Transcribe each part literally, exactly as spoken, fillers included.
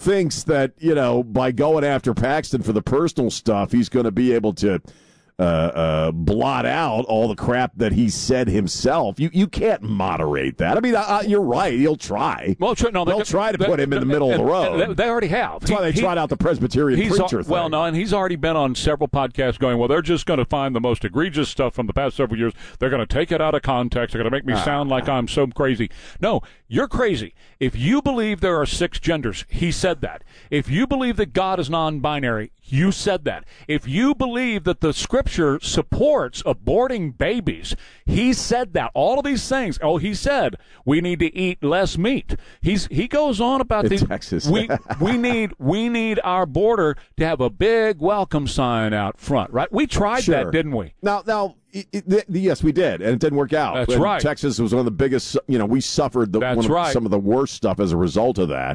thinks that, you know, by going after Paxton for the personal stuff, he's going to be able to uh, uh, blot out all the crap that he said himself. You you can't moderate that. I mean, uh, you're right. He'll try. Well, no, They'll they, try to they, put him in the middle and, of the road. They, they already have. That's why they he, tried out the Presbyterian he's preacher al- thing. Well, no, and he's already been on several podcasts going, well, they're just going to find the most egregious stuff from the past several years. They're going to take it out of context. They're going to make me ah. sound like I'm so crazy. No, you're crazy. If you believe there are six genders, he said that. If you believe that God is non-binary, you said that. If you believe that the Scripture supports aborting babies, he said that. All of these things. Oh, he said we need to eat less meat. He's he goes on about in these. Texas. we we need we need our border to have a big welcome sign out front. Right? We tried Sure. that, didn't we? Now, now, it, it, yes, we did, and it didn't work out. That's and right. Texas was one of the biggest. You know, we suffered the, That's one of, right. some of the worst stuff as a result of that.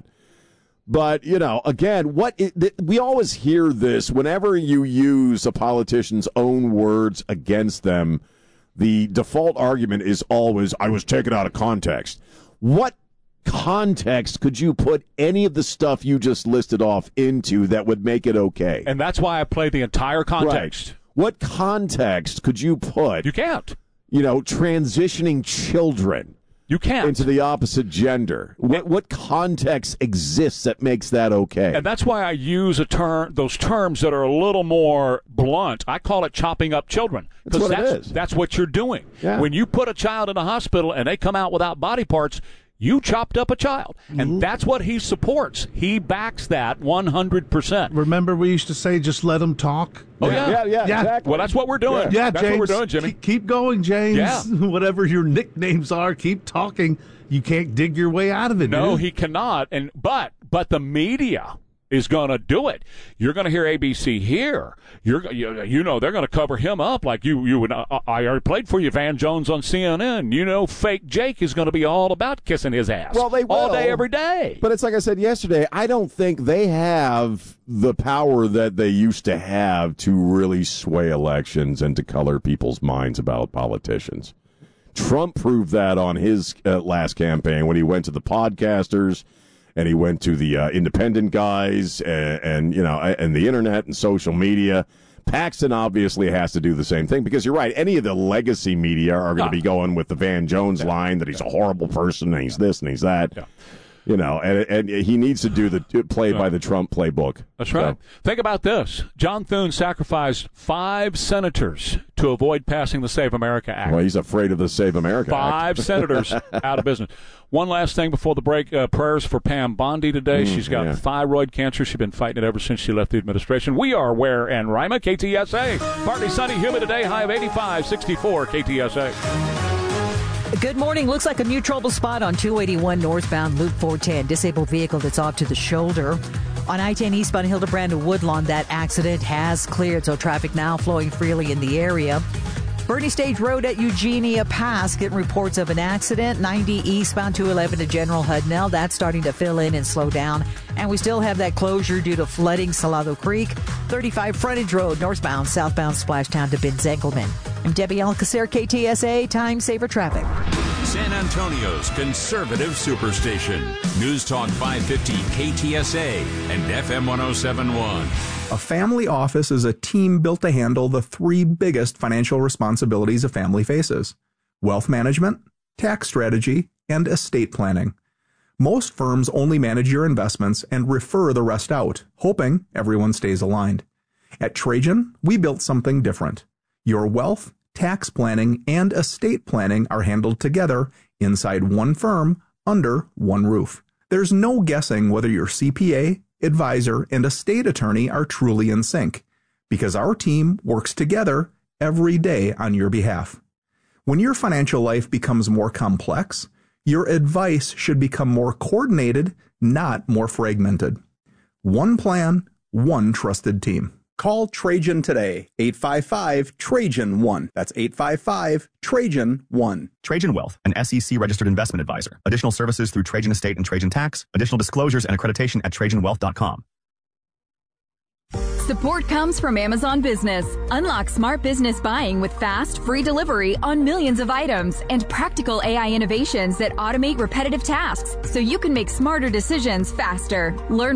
But, you know, again, what it, th- we always hear this whenever you use a politician's own words against them, the default argument is always, I was taken out of context. What context could you put any of the stuff you just listed off into that would make it okay? And that's why I played the entire context. Right. What context could you put, You can't. you know, transitioning children You can't. into the opposite gender? What what context exists that makes that okay? And that's why I use a term, those terms that are a little more blunt. I call it chopping up children. That's what it that's, is. That's what you're doing. Yeah. When you put a child in a hospital and they come out without body parts, you chopped up a child. And that's what he supports. He backs that one hundred percent. Remember we used to say, just let them talk? Oh, yeah. yeah, yeah, Yeah. exactly. Well, that's what we're doing. Yeah, that's James. what we're doing, Jimmy. Keep, keep going, James. Yeah. Whatever your nicknames are, keep talking. You can't dig your way out of it. No, dude. he cannot. And but but the media is going to do it. You're going to hear A B C here. You're you, you know they're going to cover him up like you you and I, I already played for you, Van Jones on C N N. You know, fake Jake is going to be all about kissing his ass. Well, they all will. day, every day. But it's like I said yesterday, I don't think they have the power that they used to have to really sway elections and to color people's minds about politicians. Trump proved that on his uh, last campaign when he went to the podcasters and he went to the uh, independent guys and, and, you know, and the internet and social media. Paxton obviously has to do the same thing because you're right. Any of the legacy media are going to be going with the Van Jones yeah. line that he's a horrible person and he's this and he's that. Yeah. You know, and, and he needs to do the play by the Trump playbook. That's right. So. Think about this. John Thune sacrificed five senators to avoid passing the Save America Act. Well, he's afraid of the Save America Five Act. senators out of business. One last thing before the break. Uh, prayers for Pam Bondi today. Mm, She's got yeah. thyroid cancer. She's been fighting it ever since she left the administration. We are Ware and Rima, K T S A. Partly sunny, humid today, high of eighty-five, sixty-four, K T S A. Good morning. Looks like a new trouble spot on two eighty-one northbound Loop four ten. Disabled vehicle that's off to the shoulder. On I ten eastbound Hildebrand to Woodlawn, that accident has cleared, so traffic now flowing freely in the area. Bernie Stage Road at Eugenia Pass getting reports of an accident. ninety eastbound two eleven to General Hudnell. That's starting to fill in and slow down. And we still have that closure due to flooding Salado Creek. thirty-five Frontage Road northbound, southbound Splashtown to Benz-Engelman. I'm Debbie Alcacer, K T S A, Time Saver Traffic. San Antonio's conservative superstation. News Talk five fifty K T S A and F M one oh seven point one. A family office is a team built to handle the three biggest financial responsibilities a family faces: wealth management, tax strategy, and estate planning. Most firms only manage your investments and refer the rest out, hoping everyone stays aligned. At Trajan, we built something different. Your wealth, tax planning, and estate planning are handled together inside one firm under one roof. There's no guessing whether your C P A, advisor, and estate attorney are truly in sync, because our team works together every day on your behalf. When your financial life becomes more complex, your advice should become more coordinated, not more fragmented. One plan, one trusted team. Call Trajan today, eight five five, Trajan one. That's eight five five, Trajan one. Trajan Wealth, an S E C-registered investment advisor. Additional services through Trajan Estate and Trajan Tax. Additional disclosures and accreditation at trajan wealth dot com. Support comes from Amazon Business. Unlock smart business buying with fast, free delivery on millions of items and practical A I innovations that automate repetitive tasks so you can make smarter decisions faster. Learn